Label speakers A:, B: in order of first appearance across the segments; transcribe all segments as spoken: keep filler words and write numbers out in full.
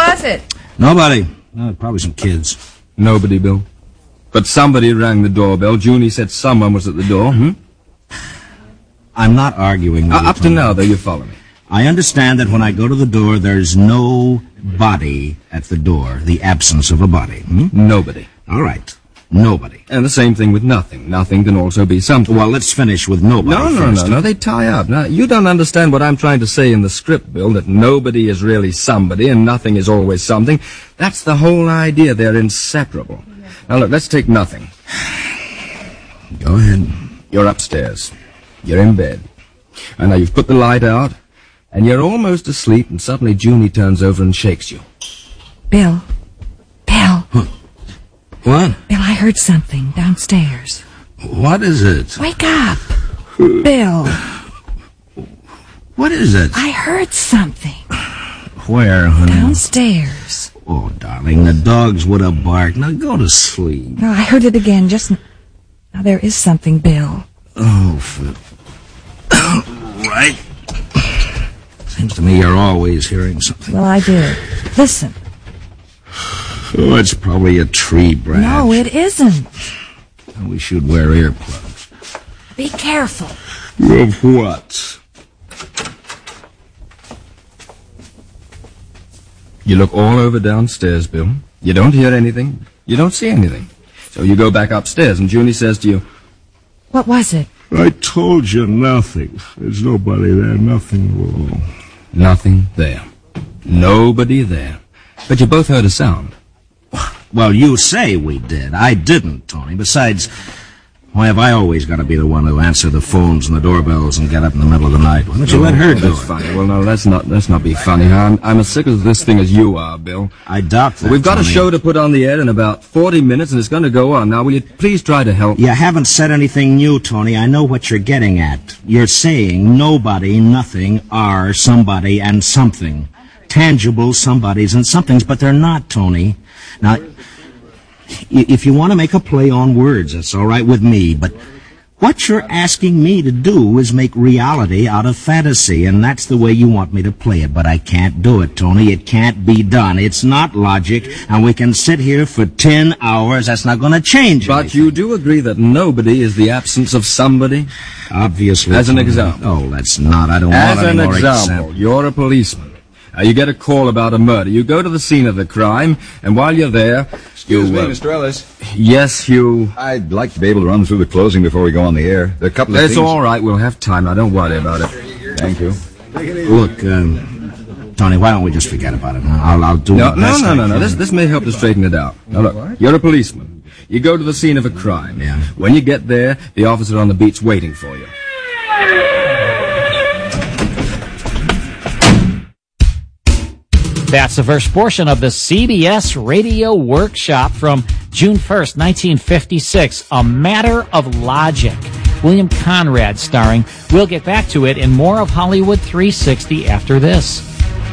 A: was it?
B: Nobody. No, probably some kids.
C: Nobody, Bill. But somebody rang the doorbell. Junie said someone was at the door. Hmm?
B: I'm not arguing with
C: uh,
B: you,
C: Up to
B: Tony.
C: now, though, you follow me.
B: I understand that when I go to the door, there's no body at the door. The absence of a body. Hmm?
C: Nobody.
B: All right. Nobody.
C: And the same thing with nothing. Nothing can also be something.
B: Well, let's finish with nobody
C: No, no,
B: first.
C: no, no. They tie up. Now, you don't understand what I'm trying to say in the script, Bill, that nobody is really somebody and nothing is always something. That's the whole idea. They're inseparable. Now, look, let's take nothing.
B: Go ahead.
C: You're upstairs. You're in bed. And now you've put the light out, and you're almost asleep, and suddenly Junie turns over and shakes you.
A: Bill. Bill.
B: Huh. What?
A: Bill, I heard something downstairs.
B: What is it?
A: Wake up. Bill.
B: What is it?
A: I heard something.
B: Where, honey?
A: Downstairs.
B: Oh, darling, the dogs would have barked. Now go to sleep.
A: No, I heard it again just... N- now, there is something, Bill.
B: Oh, for... right. Seems to me you're always hearing something.
A: Well, I did. Listen.
B: Oh, it's probably a tree branch.
A: No, it isn't.
B: We should wear earplugs.
A: Be careful.
B: Of what?
C: You look all over downstairs, Bill. You don't hear anything. You don't see anything. So you go back upstairs, and Junie says to you,
A: What was it?
D: I told you nothing. There's nobody there, nothing at all.
C: Nothing there. Nobody there. But you both heard a sound.
B: Well, you say we did. I didn't, Tony. Besides, why have I always got to be the one to answer the phones and the doorbells and get up in the middle of the night? Why don't you let her do
C: That's
B: it?
C: funny. Well, no, let's not, let's not be funny, huh? I'm, I'm as sick of this thing as you are, Bill.
B: I doubt that,
C: We've got
B: Tony.
C: a show to put on the air in about forty minutes, and it's going to go on. Now, will you please try to help?
B: You haven't said anything new, Tony. I know what you're getting at. You're saying nobody, nothing, are somebody and something. Tangible somebodies and somethings, but they're not, Tony. Now, if you want to make a play on words, that's all right with me, but what you're asking me to do is make reality out of fantasy, and that's the way you want me to play it, but I can't do it, Tony. It can't be done. It's not logic, and we can sit here for ten hours. That's not going to change
C: But
B: anything.
C: you do agree that nobody is the absence of somebody?
B: Obviously.
C: As an
B: Tony.
C: example.
B: Oh, that's not. I don't
C: As
B: want any
C: an
B: more
C: example,
B: examples.
C: you're a policeman. Uh, you get a call about a murder. You go to the scene of the crime, and while you're there...
E: Excuse
C: you,
E: me,
C: uh,
E: Mister Ellis.
C: Yes, you...
E: I'd like to be able to run through the closing before we go on the air. There are a couple of
C: It's
E: things...
C: all right. We'll have time. Now, don't worry about it.
E: Thank you.
B: Look, um, Tony, why don't we just forget about it? Huh? I'll, I'll do
C: No,
B: the
C: no,
B: best
C: no,
B: I
C: no, no.
B: can.
C: This, this may help to straighten it out. Now, look, you're a policeman. You go to the scene of a crime.
B: Yeah.
C: When you get there, the officer on the beat's waiting for you.
F: That's the first portion of the C B S Radio Workshop from June first, nineteen fifty-six, A Matter of Logic. William Conrad starring. We'll get back to it in more of Hollywood three sixty after this.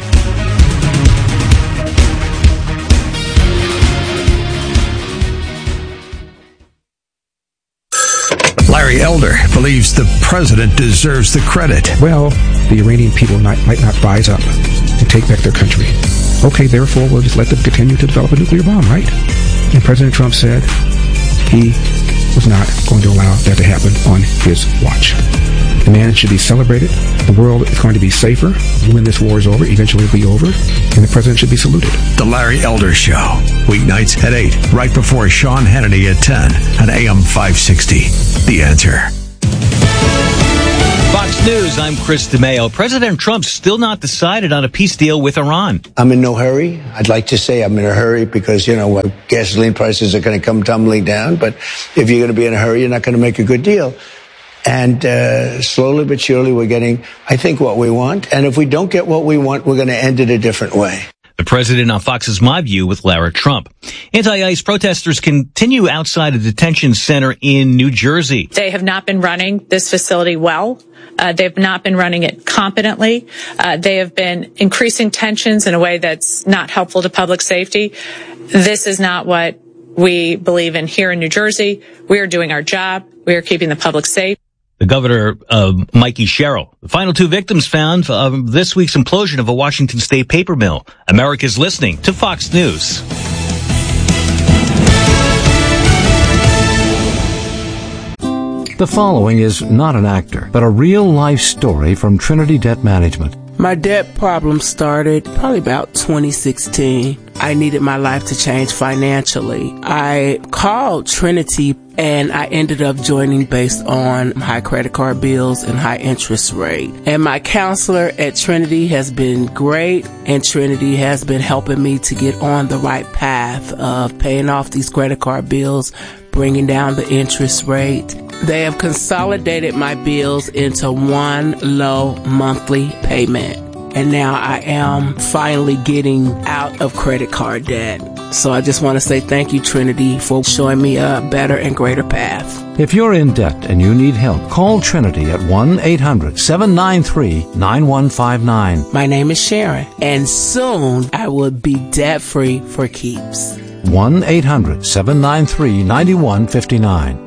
G: Larry Elder believes the president deserves the credit.
H: Well, the Iranian people might, might not rise up and take back their country. Okay, therefore, we'll just let them continue to develop a nuclear bomb, right? And President Trump said he was not going to allow that to happen on his watch. The man should be celebrated. The world is going to be safer when this war is over. Eventually it'll be over. And the president should be saluted.
G: The Larry Elder Show. Weeknights at eight, right before Sean Hannity at ten on A M five sixty. The Answer.
I: Fox News, I'm Chris DeMeo. President Trump's still not decided on a peace deal with Iran.
J: I'm in no hurry. I'd like to say I'm in a hurry because, you know, gasoline prices are going to come tumbling down. But if you're going to be in a hurry, you're not going to make a good deal. And uh, slowly but surely, we're getting, I think, what we want. And if we don't get what we want, we're going to end it a different way.
I: The president on Fox's My View with Lara Trump. Anti-ICE protesters continue outside a detention center in New Jersey.
K: They have not been running this facility well. Uh, they've not been running it competently. Uh, they have been increasing tensions in a way that's not helpful to public safety. This is not what we believe in here in New Jersey. We are doing our job. We are keeping the public safe.
I: The governor, uh, Mikey Sherrill. The final two victims found of this week's implosion of a Washington state paper mill. America's listening to Fox News.
L: The following is not an actor, but a real-life story from Trinity Debt Management.
M: My debt problem started probably about twenty sixteen. I needed my life to change financially. I called Trinity and I ended up joining based on high credit card bills and high interest rate. And my counselor at Trinity has been great, and Trinity has been helping me to get on the right path of paying off these credit card bills, bringing down the interest rate. They have consolidated my bills into one low monthly payment. And now I am finally getting out of credit card debt. So I just want to say thank you, Trinity, for showing me a better and greater path.
L: If you're in debt and you need help, call Trinity at one eight hundred seven nine three nine one five nine.
M: My name is Sharon, and soon I will be debt-free for keeps.
L: one eight hundred seven nine three nine one five nine.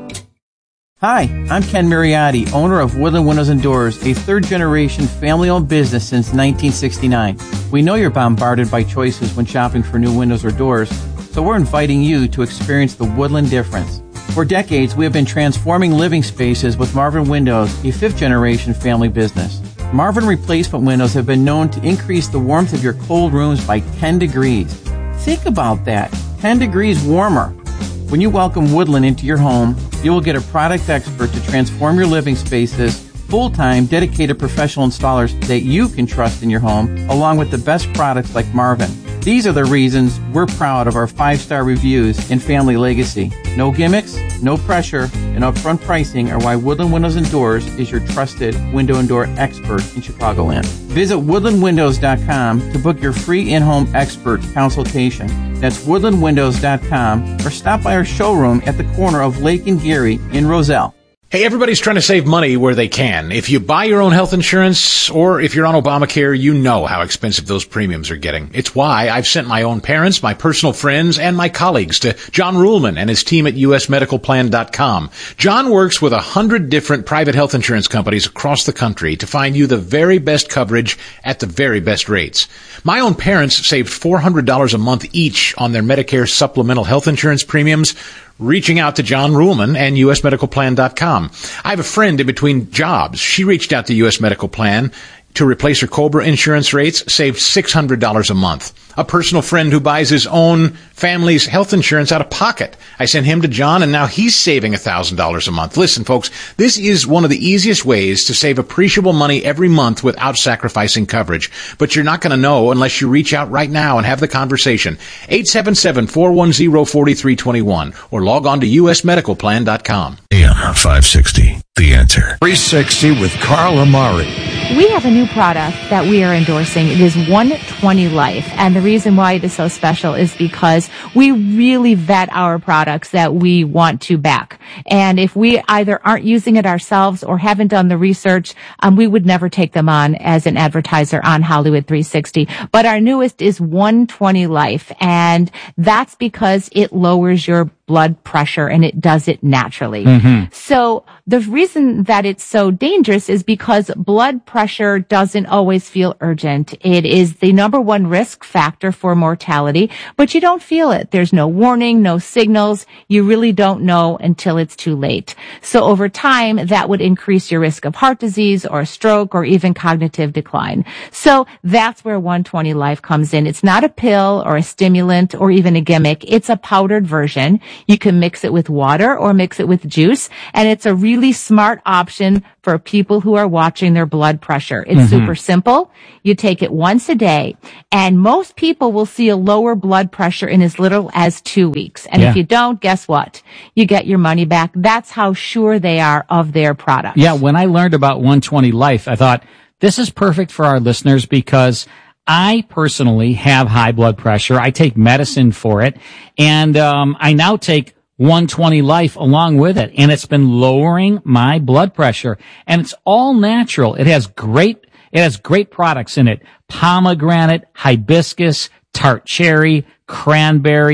N: Hi, I'm Ken Mariotti, owner of Woodland Windows and Doors, a third-generation family-owned business since nineteen sixty-nine. We know you're bombarded by choices when shopping for new windows or doors, so we're inviting you to experience the Woodland difference. For decades, we have been transforming living spaces with Marvin Windows, a fifth-generation family business. Marvin replacement windows have been known to increase the warmth of your cold rooms by ten degrees. Think about that, ten degrees warmer. When you welcome Woodland into your home, you will get a product expert to transform your living spaces, full-time, dedicated professional installers that you can trust in your home, along with the best products like Marvin. These are the reasons we're proud of our five-star reviews and family legacy. No gimmicks, no pressure, and upfront pricing are why Woodland Windows and Doors is your trusted window and door expert in Chicagoland. Visit woodland windows dot com to book your free in-home expert consultation. That's woodland windows dot com, or stop by our showroom at the corner of Lake and Geary in Roselle.
O: Hey, everybody's trying to save money where they can. If you buy your own health insurance, or if you're on Obamacare, you know how expensive those premiums are getting. It's why I've sent my own parents, my personal friends, and my colleagues to John Ruhlman and his team at U S medical plan dot com. John works with a hundred different private health insurance companies across the country to find you the very best coverage at the very best rates. My own parents saved four hundred dollars a month each on their Medicare supplemental health insurance premiums, reaching out to John Ruhlman and U S medical plan dot com. I have a friend in between jobs. She reached out to U S Medical Plan to replace her COBRA insurance rates, saved six hundred dollars a month. A personal friend who buys his own family's health insurance out of pocket. I sent him to John, and now he's saving one thousand dollars a month. Listen, folks, this is one of the easiest ways to save appreciable money every month without sacrificing coverage. But you're not going to know unless you reach out right now and have the conversation. eight seven seven, four one zero, four three two one or log on to U S medical plan dot com.
G: A M five sixty, The Answer.
P: three sixty with Carl Amari.
Q: We have a new product that we are endorsing. It is one twenty Life. And the reason why it is so special is because we really vet our products that we want to back. And if we either aren't using it ourselves or haven't done the research, um, we would never take them on as an advertiser on Hollywood three sixty. But our newest is one twenty Life. And that's because it lowers your blood pressure, and it does it naturally. Mm-hmm. So the reason that it's so dangerous is because blood pressure doesn't always feel urgent. It is the number one risk factor for mortality, but you don't feel it. There's no warning, no signals. You really don't know until it's too late. So over time, that would increase your risk of heart disease or stroke or even cognitive decline. So that's where one twenty Life comes in. It's not a pill or a stimulant or even a gimmick. It's a powdered version. You can mix it with water or mix it with juice, and it's a really smart option for people who are watching their blood pressure. It's mm-hmm. super simple. You take it once a day, and most people will see a lower blood pressure in as little as two weeks. And yeah. if you don't, guess what? You get your money back. That's how sure they are of their product.
F: Yeah, when I learned about one twenty Life, I thought, this is perfect for our listeners because I personally have high blood pressure. I take medicine for it, and um, I now take one twenty Life along with it, and it's been lowering my blood pressure. And it's all natural. It has great, it has great products in it: pomegranate, hibiscus, tart cherry, cranberry,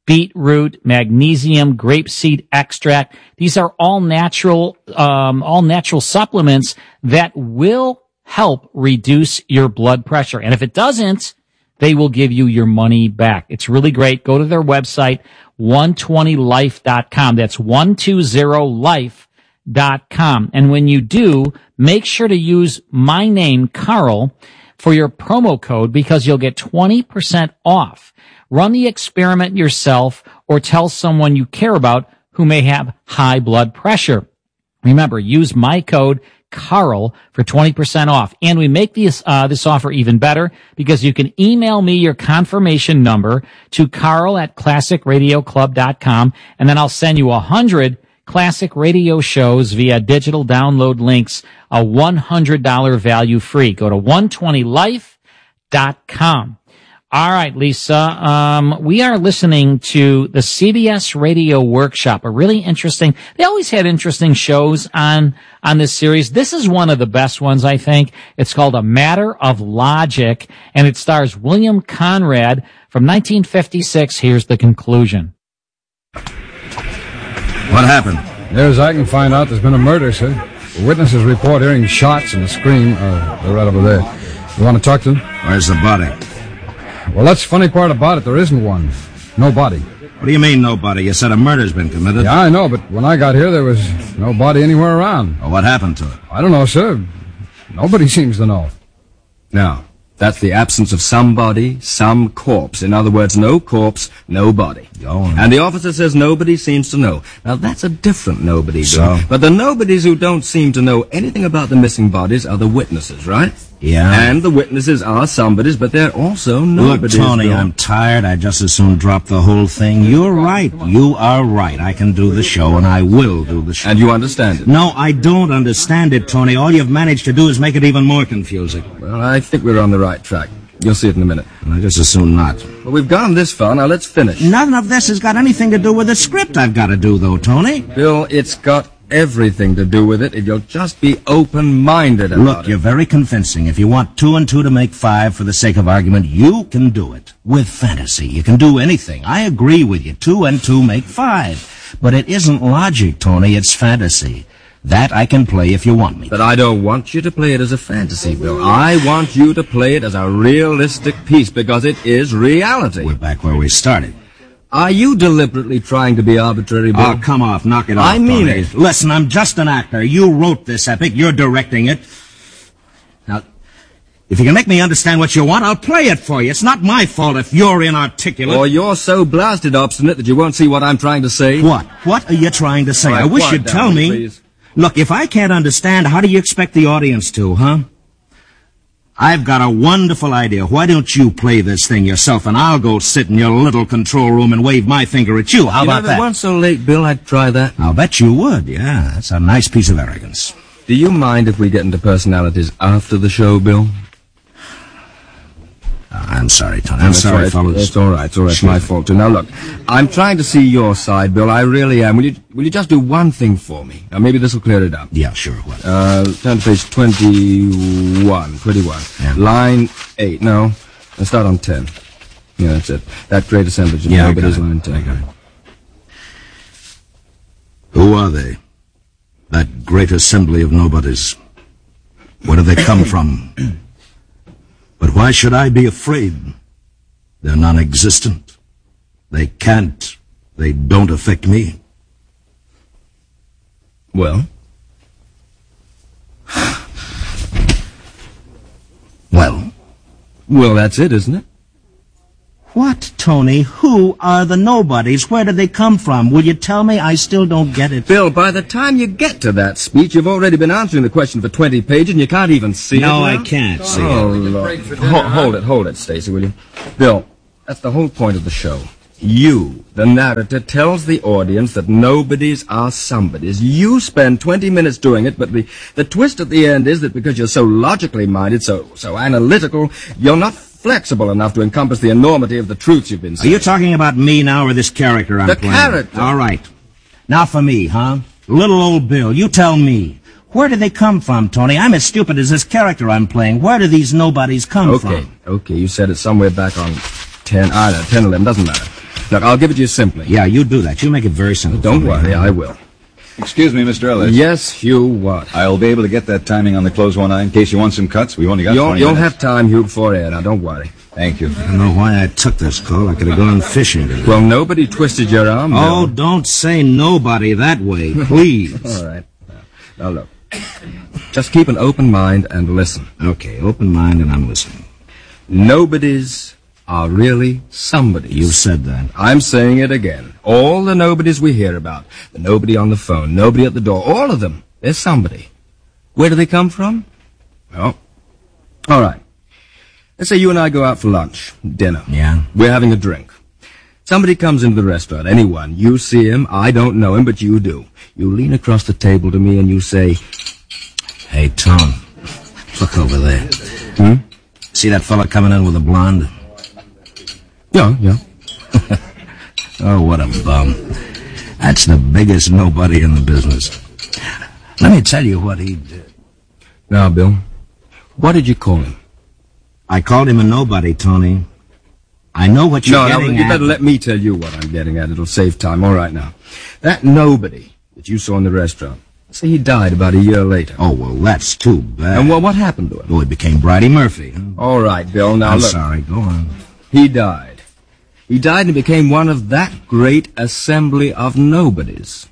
F: beetroot, magnesium, grapeseed extract. These are all natural, um, all natural supplements that will help reduce your blood pressure. And if it doesn't, they will give you your money back. It's really great. Go to their website, one twenty life dot com. That's one twenty life dot com. And when you do, make sure to use my name, Carl, for your promo code because you'll get twenty percent off. Run the experiment yourself or tell someone you care about who may have high blood pressure. Remember, use my code Carl for twenty percent off. And we make this, uh, this offer even better because you can email me your confirmation number to Carl at classic radio club dot com, and then I'll send you a hundred classic radio shows via digital download links, a one hundred dollars value free. Go to one twenty life dot com. All right, Lisa, um, we are listening to the C B S Radio Workshop, a really interesting, they always had interesting shows on, on this series. This is one of the best ones, I think. It's called A Matter of Logic, and it stars William Conrad from nineteen fifty-six. Here's the conclusion.
R: What happened?
S: Near as I can find out, there's been a murder, sir. The witnesses report hearing shots and a scream. Uh, they're right over there. You want to talk to them?
R: Where's the body?
S: Well, that's the funny part about it. There isn't one. No body.
R: What do you mean, nobody? You said a murder's been committed.
S: Yeah, I know, but when I got here, there was no body anywhere around.
R: Well, what happened to it?
S: I don't know, sir. Nobody seems to know.
C: No. That's the absence of somebody, some corpse. In other words, no corpse, no body.
R: Go on.
C: And the officer says nobody seems to know. Now, that's a different nobody,
R: So?
C: Bill. But the nobodies who don't seem to know anything about the missing bodies are the witnesses, right?
R: Yeah.
C: And the witnesses are somebodies, but they're also nobodies.
R: Look, Tony,
C: Bill.
R: I'm tired. I'd just as soon drop the whole thing. You're right. You are right. I can do the show, and I will do the show.
C: And you understand it?
R: No, I don't understand it, Tony. All you've managed to do is make it even more confusing.
C: Well, I think we're on the right track. You'll see it in a minute.
R: I just as soon not.
C: Well, we've gone this far. Now, let's finish.
R: None of this has got anything to do with the script I've got to do, though, Tony.
C: Bill, it's got everything to do with it if you'll just be open-minded about
R: Look,
C: it.
R: you're very convincing. If you want two and two to make five for the sake of argument, you can do it. With fantasy, you can do anything. I agree with you. Two and two make five. But it isn't logic, Tony. It's fantasy. That I can play if you want me.
C: But I don't want you to play it as a fantasy, Bill. I want you to play it as a realistic piece because it is reality.
R: We're back where we started.
C: Are you deliberately trying to be arbitrary, Bill?
R: Oh, come off. Knock it off,
C: I mean
R: Tony.
C: it.
R: Listen, I'm just an actor. You wrote this epic. You're directing it. Now, if you can make me understand what you want, I'll play it for you. It's not my fault if you're inarticulate.
C: Or you're so blasted obstinate that you won't see what I'm trying to say.
R: What? What are you trying to say?
C: All right,
R: I wish
C: quiet
R: you'd
C: down,
R: tell me.
C: please.
R: Look, if I can't understand, how do you expect the audience to, huh? I've got a wonderful idea. Why don't you play this thing yourself, and I'll go sit in your little control room and wave my finger at you. How
C: you
R: about
C: know, if
R: that?
C: it weren't so late, Bill, I'd try that.
R: I'll bet you would, yeah. That's a nice piece of arrogance.
C: Do you mind if we get into personalities after the show, Bill?
R: Uh, I'm sorry, Tony. I'm
C: That's
R: sorry,
C: right.
R: fellas.
C: It's all right. It's all right. It's
R: Sure.
C: my fault, too. Now, look, I'm trying to see your side, Bill. I really am. Will you will you just do one thing for me? Now, maybe this will clear it up.
R: Yeah, sure. What?
C: Uh, turn to page twenty-one. twenty-one.
R: Yeah.
C: Line eight. No. Let's start on ten. Yeah, that's it. That great assemblage of
R: Yeah, I
C: nobody's
R: got it.
C: line ten.
R: I got it. Who are they? That great assembly of nobodies. Where do they come from? But why should I be afraid? They're non-existent. They can't. They don't affect me.
C: Well?
R: Well?
C: Well, that's it, isn't it?
R: What, Tony? Who are the nobodies? Where do they come from? Will you tell me? I still don't get it.
C: Bill, by the time you get to that speech, you've already been answering the question for twenty pages, and you can't even see it.
R: No, I
C: now.
R: can't see
C: Oh,
R: it.
C: Lord. Hold, hold it, hold it, Stacy, will you? Bill, that's the whole point of the show. You, the narrator, tells the audience that nobodies are somebodies. You spend twenty minutes doing it, but the, the twist at the end is that because you're so logically minded, so, so analytical, you're not flexible enough to encompass the enormity of the truths you've been
R: Are
C: saying.
R: you talking about me now or this character I'm
C: The
R: playing?
C: character.
R: All right. Now for me, huh? Little old Bill, you tell me. Where do they come from, Tony? I'm as stupid as this character I'm playing. Where do these nobodies come
C: Okay,
R: from?
C: okay, you said it somewhere back on ten, I don't know, ten, eleven, doesn't matter. Look, I'll give it to you simply.
B: Yeah, you do that. You make it very simple.
C: Don't worry, I will.
E: Excuse me, Mister Ellis.
C: Yes, Hugh, what?
E: I'll be able to get that timing on the close one eye in case you want some cuts. We've only got
C: You'll,
E: twenty
C: you'll
E: minutes.
C: have time, Hugh, before air. Now, don't worry.
E: Thank you.
B: I don't know why I took this call. I could have gone fishing today.
C: Well, nobody twisted your arm,
B: Oh,
C: Bill.
B: don't say nobody that way, please.
C: All right. Now, look. Just keep an open mind and listen.
B: Okay, open mind and I'm listening.
C: Nobodies are really somebodies.
B: You've said that.
C: I'm saying it again. All the nobodies we hear about, the nobody on the phone, nobody at the door, all of them, they're somebody. Where do they come from? Well, all right. Let's say you and I go out for lunch, dinner.
B: Yeah?
C: We're having a drink. Somebody comes into the restaurant, anyone. You see him, I don't know him, but you do. You lean across the table to me and you say,
B: Hey, Tom, look over there.
C: Hmm?
B: See that fella coming in with a blonde?
C: Yeah, yeah.
B: Oh, what a bum. That's the biggest nobody in the business. Let me tell you what he did.
C: Now, Bill, what did you call him?
B: I called him a nobody, Tony. I know what you're
C: no,
B: getting
C: no, you
B: at.
C: better let me tell you what I'm getting at. It'll save time. All right, now. That nobody that you saw in the restaurant, say he died about a year later.
B: Oh, well, that's too bad.
C: And what, what happened to him?
B: Well, he became Bridie Murphy. Huh?
C: All right, Bill, now
B: I'm
C: look.
B: sorry, go on.
C: He died. He died and became one of that great assembly of nobodies.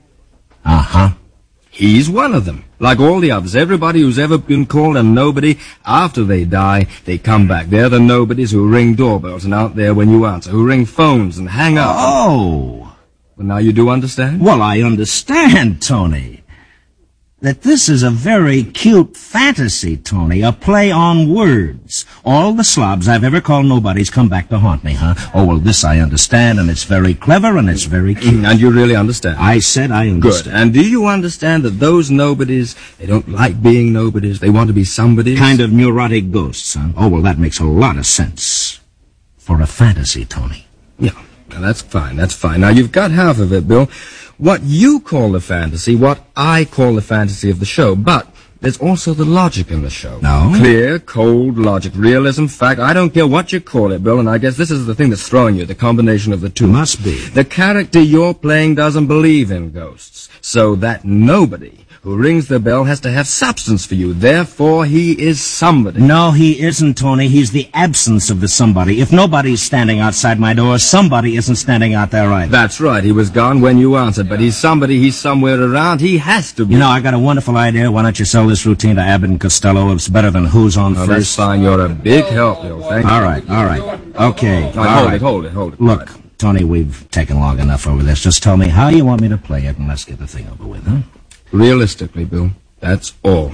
B: Uh-huh.
C: He's one of them. Like all the others, everybody who's ever been called a nobody, after they die, they come back. They're the nobodies who ring doorbells and out there when you answer, who ring phones and hang up.
B: Oh!
C: Well, now you do understand?
B: Well, I understand, Tony. That this is a very cute fantasy, Tony, a play on words. All the slobs I've ever called nobodies come back to haunt me, huh? Oh, well, this I understand, and it's very clever, and it's very cute.
C: And you really understand?
B: I said I understand.
C: Good. And do you understand that those nobodies, they don't like being nobodies, they want to be somebodies?
B: Kind of neurotic ghosts, huh? Oh, well, that makes a lot of sense. For a fantasy, Tony.
C: Yeah, now that's fine, that's fine. Now, you've got half of it, Bill. What you call the fantasy, what I call the fantasy of the show, but there's also the logic in the show.
B: No?
C: Clear, cold logic, realism, fact. I don't care what you call it, Bill, and I guess this is the thing that's throwing you, the combination of the two.
B: Must be.
C: The character you're playing doesn't believe in ghosts, so that nobody who rings the bell has to have substance for you. Therefore, he is somebody.
B: No, he isn't, Tony. He's the absence of the somebody. If nobody's standing outside my door, somebody isn't standing out there either.
C: That's right. He was gone when you answered, but he's somebody. He's somewhere around. He has to be.
B: You know, I got a wonderful idea. Why don't you sell this routine to Abbott and Costello? It's better than Who's on
C: Oh,
B: First.
C: that's fine. You're a big help, Bill. Thank you.
B: All right, all right. Okay.
C: Now,
B: all
C: hold
B: right.
C: it, hold it, hold it.
B: Look, Tony, we've taken long enough over this. Just tell me how you want me to play it, and let's get the thing over with, huh?
C: Realistically, Bill, that's all.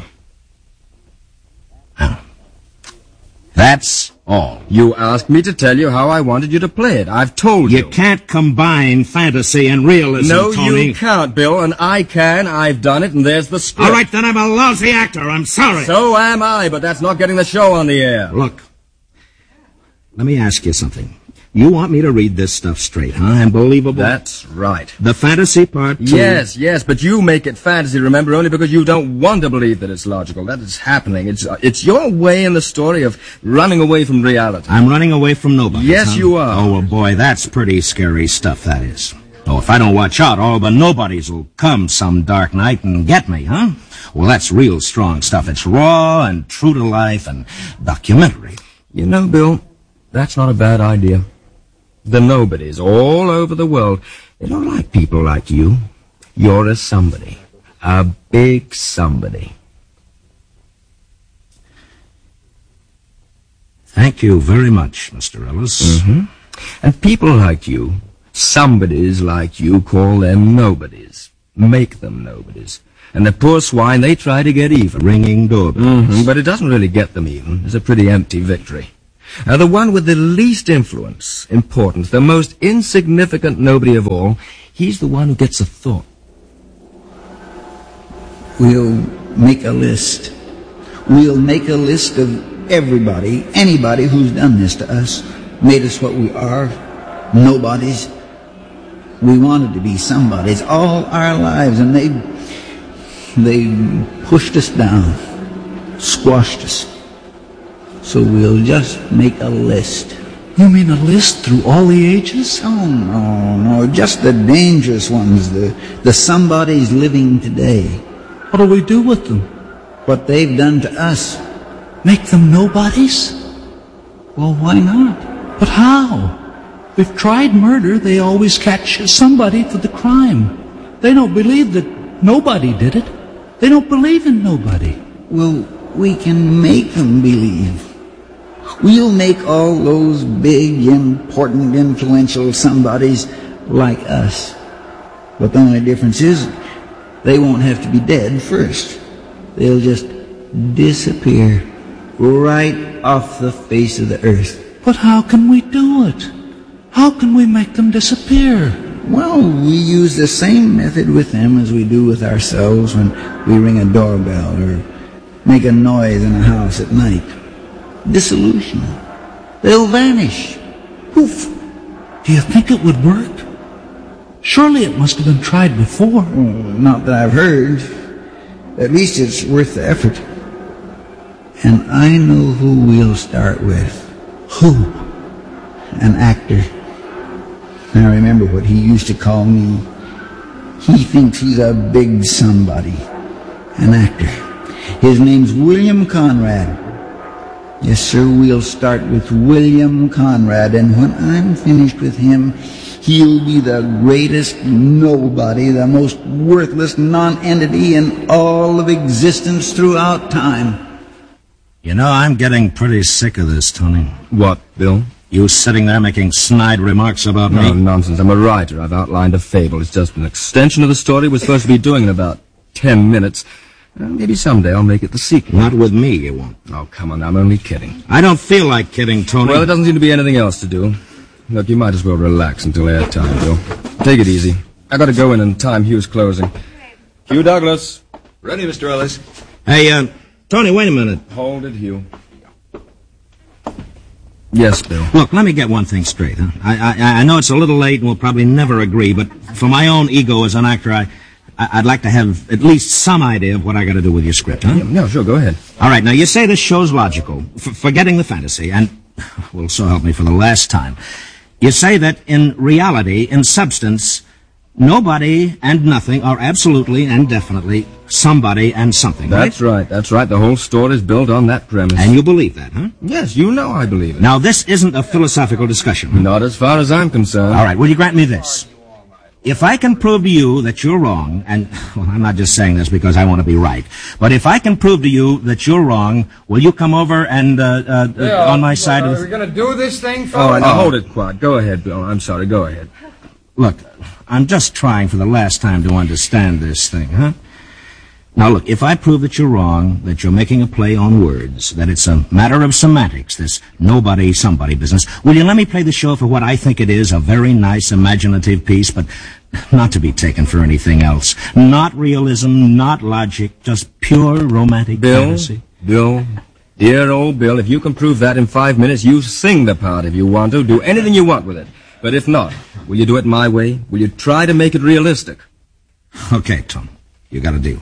B: That's all.
C: You asked me to tell you how I wanted you to play it. I've told you.
B: You can't combine fantasy and realism,
C: No,
B: Tony.
C: you can't, Bill, and I can. I've done it, and there's the script.
B: All right, then I'm a lousy actor. I'm sorry.
C: So am I, but that's not getting the show on the air.
B: Look, let me ask you something. You want me to read this stuff straight, huh? And believable?
C: That's right.
B: The fantasy part, too?
C: Yes, yes, but you make it fantasy, remember, only because you don't want to believe that it's logical, that it's happening. It's uh, it's your way in the story of running away from reality.
B: I'm running away from nobody.
C: Yes,
B: huh?
C: you are.
B: Oh, well, boy, that's pretty scary stuff, that is. Oh, if I don't watch out, all the nobodies will come some dark night and get me, huh? Well, that's real strong stuff. It's raw and true to life and documentary.
C: You know, Bill, that's not a bad idea. The nobodies all over the world, they don't like people like you. You're a somebody. A big somebody.
B: Thank you very much, Mister Ellis.
C: Mm-hmm. And people like you, somebodies like you, call them nobodies. Make them nobodies. And the poor swine, they try to get even.
B: Ringing doorbells.
C: Mm-hmm, but it doesn't really get them even. It's a pretty empty victory. Now, the one with the least influence, importance, the most insignificant nobody of all, he's the one who gets a thought.
T: We'll make a list. We'll make a list of everybody, anybody who's done this to us, made us what we are, nobodies. We wanted to be somebodies all our lives, and they, they pushed us down, squashed us. So we'll just make a list. You mean a list through all the ages? Oh, no, no, just the dangerous ones, the, the somebodies living today.
B: What do we do with them?
T: What they've done to us.
B: Make them nobodies?
T: Well, why not?
B: But how? We've tried murder, they always catch somebody for the crime. They don't believe that nobody did it. They don't believe in nobody.
T: Well, we can make them believe. We'll make all those big, important, influential somebodies like us. But the only difference is they won't have to be dead first. They'll just disappear right off the face of the earth.
B: But how can we do it? How can we make them disappear?
T: Well, we use the same method with them as we do with ourselves when we ring a doorbell or make a noise in a house at night. Dissolution. They'll vanish.
B: Poof. Do you think it would work? Surely it must have been tried before.
T: Oh, not that I've heard. At least it's worth the effort. And I know who we'll start with.
B: Who?
T: An actor. I remember what he used to call me. He thinks he's a big somebody. An actor. His name's William Conrad. Yes, sir, we'll start with William Conrad, and when I'm finished with him, he'll be the greatest nobody, the most worthless non-entity in all of existence throughout time.
B: You know, I'm getting pretty sick of this, Tony.
C: What, Bill?
B: You sitting there making snide remarks about
C: no,
B: me?
C: No, nonsense. I'm a writer. I've outlined a fable. It's just an extension of the story we're supposed to be doing in about ten minutes. Uh, maybe someday I'll make it the sequel.
B: Not with me, you won't.
C: Oh, come on, I'm only kidding.
B: I don't feel like kidding, Tony.
C: Well, there doesn't seem to be anything else to do. Look, you might as well relax until airtime, Bill. Take it easy. I gotta go in and time Hugh's closing. Hugh Douglas.
E: Ready, Mister Ellis.
B: Hey, uh, Tony, wait a minute.
C: Hold it, Hugh. Yes, Bill.
B: Look, let me get one thing straight. Huh? I, I, I know it's a little late and we'll probably never agree, but for my own ego as an actor, I... I'd like to have at least some idea of what I got to do with your script, huh?
C: Yeah, no, sure, go ahead.
B: All right, now you say this show's logical, f- forgetting the fantasy, and, well, so help me for the last time. You say that in reality, in substance, nobody and nothing are absolutely and definitely somebody and something, right?
C: That's right, that's right. The whole story's built on that premise.
B: And you believe that, huh?
C: Yes, you know I believe it.
B: Now, this isn't a philosophical discussion. Huh?
C: Not as far as I'm concerned.
B: All right, will you grant me this? If I can prove to you that you're wrong, and well, I'm not just saying this because I want to be right, but if I can prove to you that you're wrong, will you come over and uh, uh,
S: yeah,
B: uh on my side
S: uh,
B: of the...
S: Are we going to do this thing,
C: Oh,
S: fellas?
C: now hold it, Quad. Go ahead, Bill. I'm sorry. Go ahead.
B: Look, I'm just trying for the last time to understand this thing, huh? Now, look, if I prove that you're wrong, that you're making a play on words, that it's a matter of semantics, this nobody-somebody business, will you let me play the show for what I think it is, a very nice, imaginative piece, but not to be taken for anything else. Not realism, not logic, just pure romantic
C: Bill,
B: fantasy.
C: Bill, dear old Bill, if you can prove that in five minutes, you sing the part if you want to. Do anything you want with it. But if not, will you do it my way? Will you try to make it realistic?
B: Okay, Tom, you got a deal.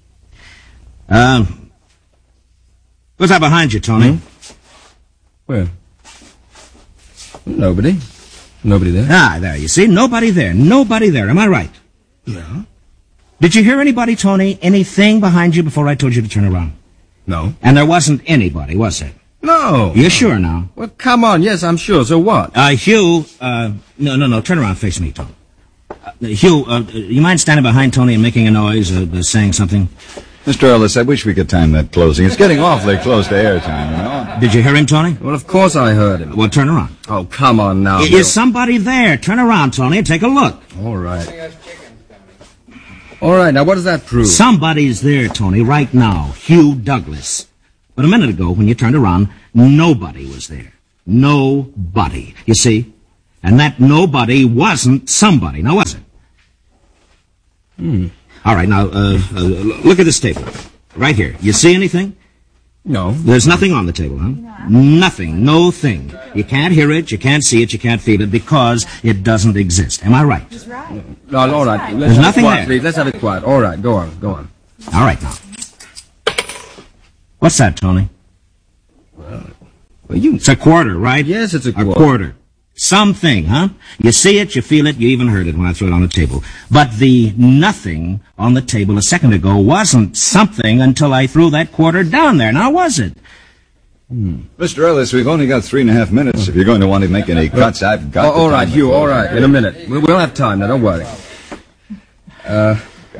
B: Um, what's that behind you, Tony?
C: Hmm? Where? Nobody. Nobody there.
B: Ah, there, you see? Nobody there. Nobody there. Am I right?
C: Yeah.
B: Did you hear anybody, Tony? Anything behind you before I told you to turn around?
C: No.
B: And there wasn't anybody, was there?
C: No.
B: You're sure now?
C: Well, come on. Yes, I'm sure. So what?
B: Uh, Hugh, uh, no, no, no. Turn around. Face me, Tom. Uh, Hugh, uh, you mind standing behind Tony and making a noise, uh, uh, saying something?
E: Mister Ellis, I wish we could time that closing. It's getting awfully close to airtime, you know.
B: Did you hear him, Tony?
C: Well, of course I heard him.
B: Well, turn around.
C: Oh, come on now.
B: Is
C: Bill.
B: somebody there? Turn around, Tony, and take a look.
C: All right. All right, now what does that prove?
B: Somebody's there, Tony, right now. Hugh Douglas. But a minute ago, when you turned around, nobody was there. Nobody. You see? And that nobody wasn't somebody. Now, was it?
C: Hmm.
B: All right, now, uh, uh, look at this table. Right here. You see anything?
C: No.
B: There's nothing on the table, huh? Nothing. No thing. You can't hear it, you can't see it, you can't feel it, because it doesn't exist. Am I right?
C: That's right. No, all right. Let's
B: There's
C: have
B: nothing
C: it quiet,
B: there.
C: please. Let's have it quiet. All right, go on, go on.
B: All right, now. What's that, Tony?
C: Well, Well, you...
B: It's a quarter, right?
C: Yes, it's a quarter.
B: A quarter. Something, huh? You see it, you feel it, you even heard it when I threw it on the table. But the nothing on the table a second ago wasn't something until I threw that quarter down there. Now, was it?
E: Hmm. Mister Ellis, we've only got three and a half minutes. If you're going to want to make any cuts, I've got
C: oh,
E: the
C: all right,
E: time.
C: Hugh, all right. In a minute. We- We'll have time now, don't worry. Uh...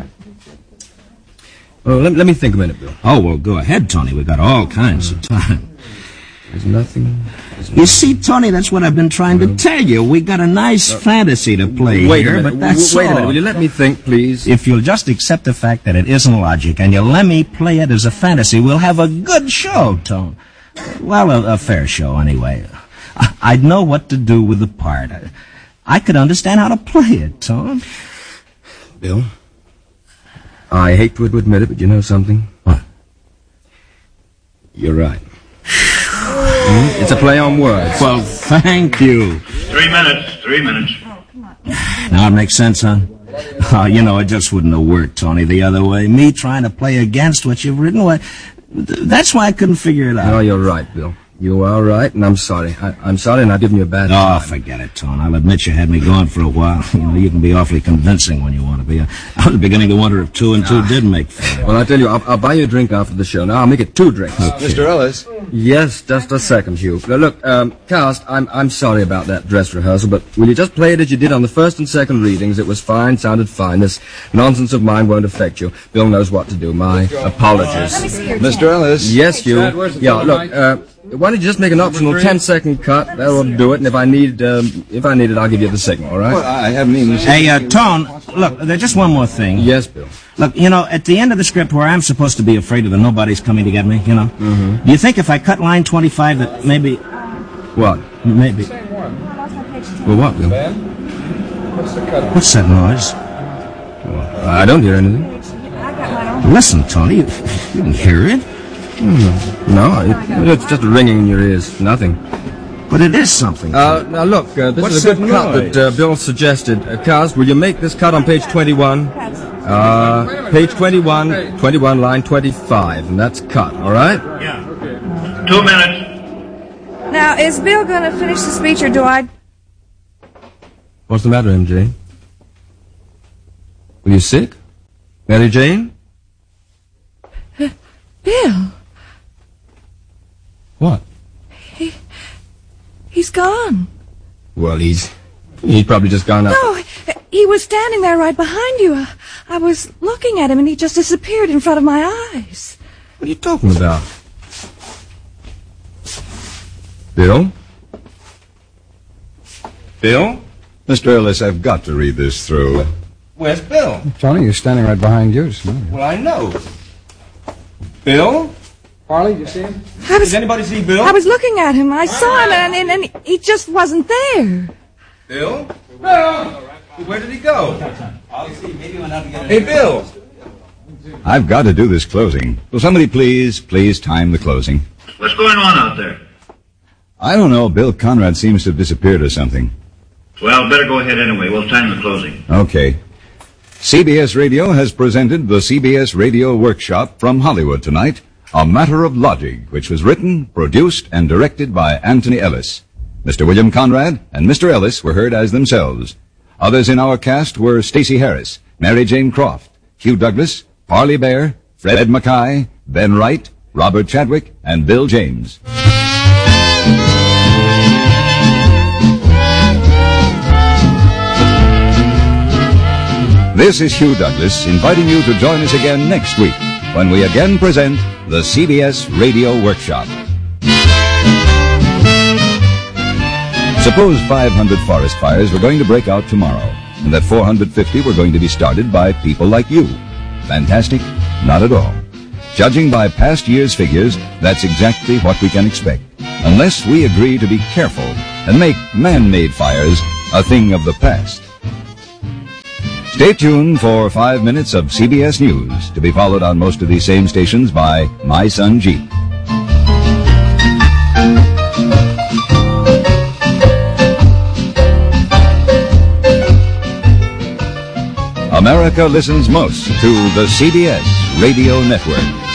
C: Oh, let, let me think a minute, Bill.
B: Oh, well, go ahead, Tony. We've got all kinds of time.
C: There's nothing... There's
B: You see, Tony, that's what I've been trying to tell you. We got a nice fantasy to play
C: Wait a
B: here,
C: minute.
B: but that's
C: Wait a
B: all.
C: minute. Will you let me think, please?
B: If you'll just accept the fact that it isn't logic and you let me play it as a fantasy, we'll have a good show, Tone. Well, a, a fair show, anyway. I, I'd know what to do with the part. I, I could understand how to play it, Tone.
C: Bill, I hate to admit it, but you know something?
B: What?
C: You're right. Mm, It's a play on words.
B: Well, thank you.
U: Three minutes, three minutes.
B: Now it makes sense, huh? Oh, you know, it just wouldn't have worked, Tony, the other way. Me trying to play against what you've written, well, th- that's why I couldn't figure it out.
C: No, you're right, Bill. You are right, and I'm sorry. I, I'm sorry, and I've given you a bad
B: Oh,
C: time.
B: forget it, Tone. I'll admit you had me going for a while. You know, you can be awfully convincing when you want to be. I was beginning to wonder if two and two did make four.
C: Well, I tell you, I'll, I'll buy you a drink after the show. Now, I'll make it two drinks.
E: Mister Ellis?
C: Yes, just a second, Hugh. Now, look, um, Cast, I'm, I'm sorry about that dress rehearsal, but will you just play it as you did on the first and second readings? It was fine, sounded fine. This nonsense of mine won't affect you. Bill knows what to do. My apologies.
E: Mister Ellis?
C: Yes, Hugh.
S: Dad, where's the
C: Yeah,
S: phone,
C: look,
S: Mike?
C: uh, why don't you just make an optional ten-second cut? That'll do it, and if I need, um, if I need it, I'll give you the signal, all right?
E: Well, I haven't even...
B: Hey, uh, Tone, look, there's just one more thing.
C: Yes, Bill.
B: Look, you know, at the end of the script where I'm supposed to be afraid of the nobody's coming to get me, you know,
C: Mm-hmm.
B: do you think if I cut line twenty-five that maybe,
C: What?
B: maybe,
C: Well, what, Bill?
B: what's that noise?
C: I don't hear anything.
B: Listen, Tony, you, you didn't hear it?
C: No, it, it's just ringing in your ears. Nothing.
B: But it is something.
C: Uh, now look, uh, this
B: What's
C: is a good
B: that
C: cut
B: noise?
C: that uh, Bill suggested. Uh, Cars, will you make this cut on page twenty-one? Uh, page twenty-one, twenty-one, line twenty-five, and that's cut, all right?
U: Yeah. Two minutes.
A: Now, is Bill going to finish the speech, or do I?
C: What's the matter, M J? Are you sick? Mary Jane?
A: Bill,
C: What?
A: he, he's gone.
C: Well, he's he's probably just gone up.
A: No, he was standing there right behind you. I, I was looking at him, and he just disappeared in front of my eyes.
C: What are you talking about? Bill? Bill?
E: Mister Ellis, I've got to read this through.
C: Where's Bill?
S: Tony, you're standing right behind you. Just a minute.
C: Well, I know. Bill?
S: Harley, you see him?
A: I was,
C: Does anybody see Bill?
A: I was looking at him. I saw him, and, and, and he just wasn't there.
C: Bill? Bill? Where did he go? Hey, Bill!
E: I've got to do this closing. Will somebody please, please time the closing?
U: What's going on out there?
E: I don't know. Bill Conrad seems to have disappeared or something.
U: Well, better go ahead anyway. We'll time the closing.
E: Okay. C B S Radio has presented the C B S Radio Workshop from Hollywood tonight, A Matter of Logic, which was written, produced, and directed by Anthony Ellis. Mister William Conrad and Mister Ellis were heard as themselves. Others in our cast were Stacey Harris, Mary Jane Croft, Hugh Douglas, Parley Bear, Fred Mackay, Ben Wright, Robert Chadwick, and Bill James. This is Hugh Douglas inviting you to join us again next week when we again present the C B S Radio Workshop. Suppose five hundred forest fires were going to break out tomorrow, and that four hundred fifty were going to be started by people like you. Fantastic? Not at all. Judging by past year's figures, that's exactly what we can expect, unless we agree to be careful and make man-made fires a thing of the past. Stay tuned for five minutes of C B S News, to be followed on most of these same stations by My Son Jeep. America listens most to the C B S Radio Network.